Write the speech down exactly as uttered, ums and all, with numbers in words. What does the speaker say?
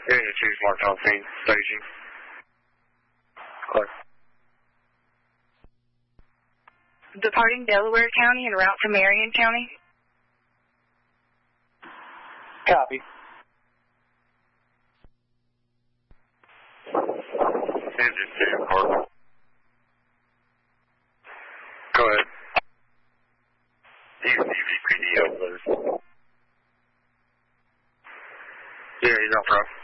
Unit two is marked on scene, staging. Clear. Departing Delaware County en route to Marion County. Copy. Engine two, mark. Go ahead. D V P D over. Yeah, he's out front.